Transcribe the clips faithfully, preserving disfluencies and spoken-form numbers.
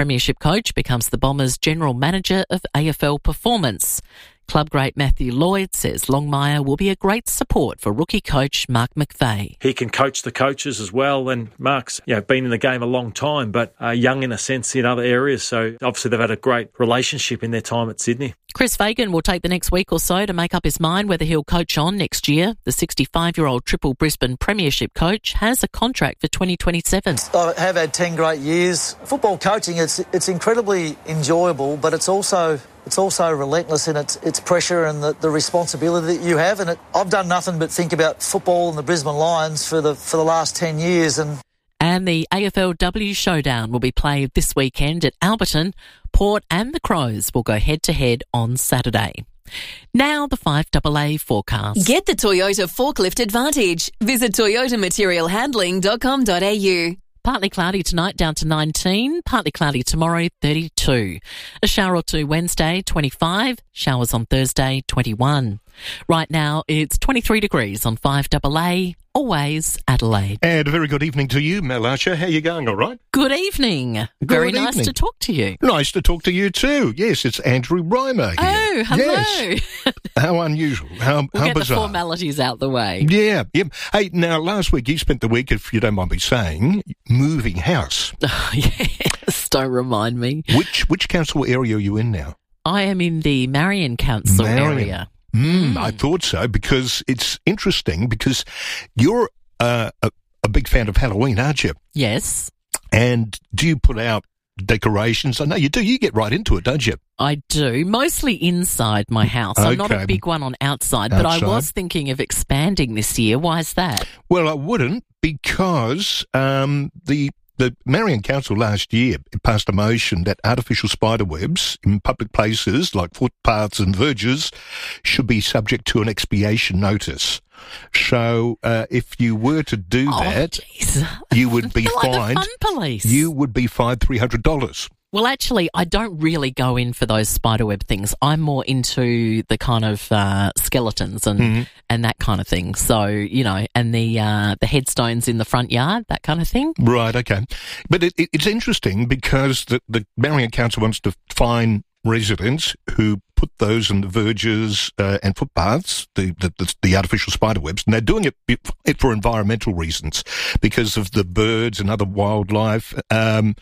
Premiership coach becomes the Bombers' general manager of A F L performance. Club great Matthew Lloyd says Longmire will be a great support for rookie coach Mark McVeigh. He can coach the coaches as well, and Mark's you know been in the game a long time, but uh, young in a sense in other areas. So obviously they've had a great relationship in their time at Sydney. Chris Fagan will take the next week or so to make up his mind whether he'll coach on next year. The sixty-five-year-old Triple Brisbane Premiership coach has a contract for twenty twenty-seven. I have had ten great years. Football coaching, it's it's incredibly enjoyable, but it's also it's also relentless in its its pressure and the, the responsibility that you have. And it, I've done nothing but think about football and the Brisbane Lions for the for the last ten years. And And the A F L W Showdown will be played this weekend at Alberton. Port and the Crows will go head-to-head on Saturday. Now the five A A forecast. Get the Toyota Forklift Advantage. Visit toyota material handling dot com dot a u. Partly cloudy tonight, down to nineteen. Partly cloudy tomorrow, thirty-two. A shower or two Wednesday, twenty-five. Showers on Thursday, twenty-one. Right now, it's twenty-three degrees on five A A. Always Adelaide. And a very good evening to you, Mel Archer. How are you going, all right? Good evening. Good very nice evening. to talk to you. Nice to talk to you too. Yes, it's Andrew Reimer here. Oh, hello. Yes. How unusual. How, we'll how get bizarre. the formalities out the way. Yeah, yeah. Hey, now, last week you spent the week, if you don't mind me saying, moving house. Oh, yes, don't remind me. Which which council area are you in now? I am in the Marion Council Marion. area. Mm, mm. I thought so, because it's interesting, because you're uh, a, a big fan of Halloween, aren't you? Yes. And do you put out decorations? I know you do. You get right into it, don't you? I do. Mostly inside my house. I'm not Okay. a big one on outside, but I Outside. was thinking of expanding this year. Why is that? Well, I wouldn't, because um, the the Marion Council last year passed a motion that artificial spider webs in public places like footpaths and verges should be subject to an expiation notice. So uh, if you were to do Oh, that, jeez. you would be They're like the fined. fun police. You would be fined three hundred dollars. Well, actually, I don't really go in for those spiderweb things. I'm more into the kind of uh, skeletons and Mm-hmm. and that kind of thing. So, you know, and the uh, the headstones in the front yard, that kind of thing. Right, okay. But it, it, it's interesting because the, the Marion Council wants to fine residents who put those in the verges uh, and footpaths, the, the, the, the artificial spider webs, and they're doing it, it for environmental reasons because of the birds and other wildlife. Um,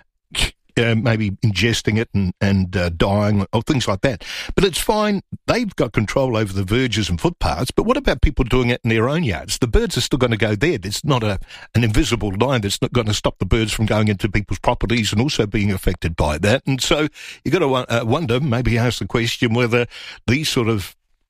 Uh, maybe ingesting it and, and uh, dying or things like that. But it's fine. They've got control over the verges and footpaths. But what about people doing it in their own yards? The birds are still going to go there. It's not a an invisible line that's not going to stop the birds from going into people's properties and also being affected by that. And so you've got to uh, wonder, maybe ask the question whether these sort of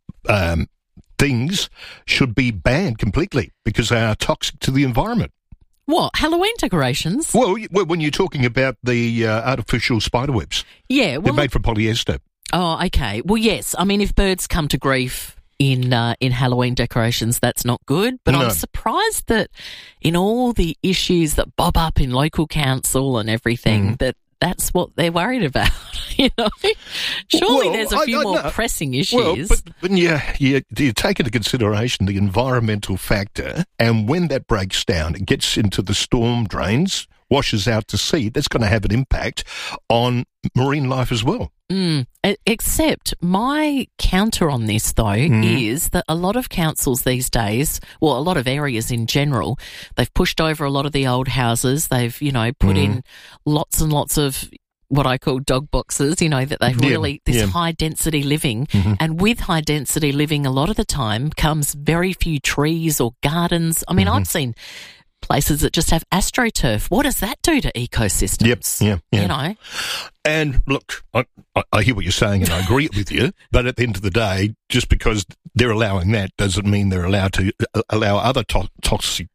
um, things should be banned completely because they are toxic to the environment. What, Halloween decorations? Well, y- well, when you're talking about the uh, artificial spider webs, Yeah, they're well, made from polyester. oh, okay. Well, yes. I mean, if birds come to grief in uh, in Halloween decorations, that's not good. But No. I'm surprised that in all the issues that bob up in local council and everything, Mm. that that's what they're worried about. You know, surely Well, there's a I- few I more know. pressing Well, issues. but when you, you, you take into consideration the environmental factor, and when that breaks down, it gets into the storm drains, washes out to sea, that's going to have an impact on marine life as well. Mm, e- except my counter on this, though, Mhm. is that a lot of councils these days, well, a lot of areas in general, they've pushed over a lot of the old houses. They've, you know, put Mhm. in lots and lots of what I call dog boxes, you know, that they've Yeah, really, this yeah. high density living. Mhm. And with high density living, a lot of the time comes very few trees or gardens. I mean, Mhm. I've seen places that just have astroturf. What does that do to ecosystems? Yep, yeah, yeah. You know? And look, I, I, I hear what you're saying and I agree with you, but at the end of the day, just because they're allowing that doesn't mean they're allowed to uh, allow other to- toxic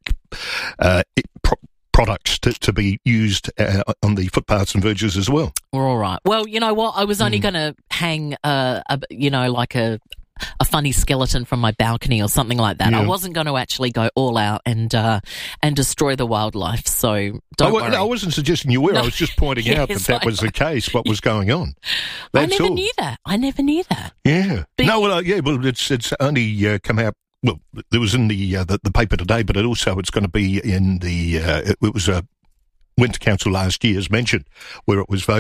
uh, it- pro- products to, to be used uh, on the footpaths and verges as well. We're all right. Well, you know what? I was only Mm. going to hang, a, a, you know, like a a funny skeleton from my balcony or something like that. I Yeah. wasn't going to actually go all out and uh, and destroy the wildlife. So I, don't wa- worry. no, I wasn't suggesting you were. No. I was just pointing out Yes, that that I was the case, what was going on. I That's never all. knew that. I never knew that. Yeah. But- no, well, uh, yeah, well, it's it's only uh, come out. Well, there was in the, uh, the the paper today, but it also it's going to be in the. Uh, it, it was a went to council last year, as mentioned, where it was voted